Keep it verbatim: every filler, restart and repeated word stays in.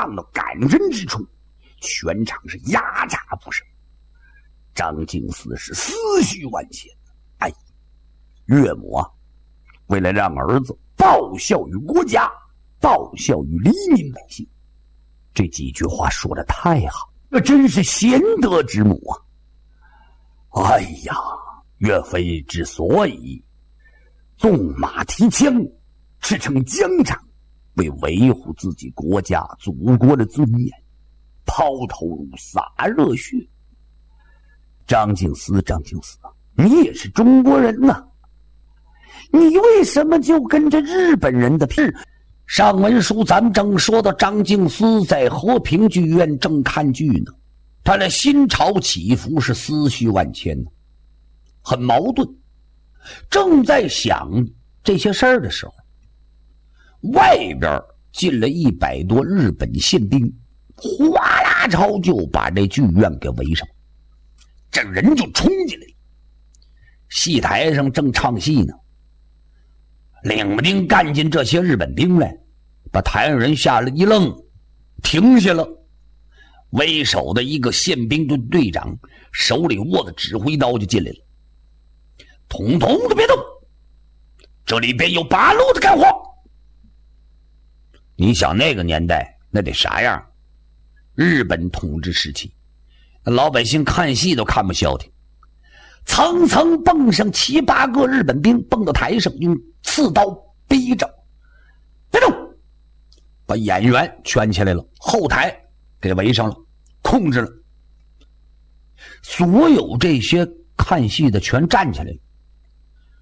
唱到感人之处，全场是鸦喳不声。张敬思是思绪万千。哎，岳母啊，为了让儿子报效于国家，报效于黎民百姓，这几句话说得太好，这真是贤德之母啊！哎呀，岳飞之所以纵马提枪，驰骋疆场，为维护自己国家祖国的尊严，抛头颅洒热血。张敬思，张敬思，你也是中国人呐、啊，你为什么就跟着日本人的屁？上文书咱们正说到张敬思在和平剧院正看剧呢，他的心潮起伏是思绪万千呢，很矛盾。正在想这些事儿的时候，外边进了一百多日本宪兵，哗啦朝就把这剧院给围上，这人就冲进来了。戏台上正唱戏呢，领兵干进这些日本兵来，把台上人吓了一愣，停下了。为首的一个宪兵队队长手里握着指挥刀就进来了，统统的别动，这里边有八路的干活。你想那个年代那得啥样？日本统治时期，老百姓看戏都看不消停，层层蹦上七八个日本兵，蹦到台上，用刺刀逼着，别动，把演员圈起来了，后台给围上了，控制了。所有这些看戏的全站起来了，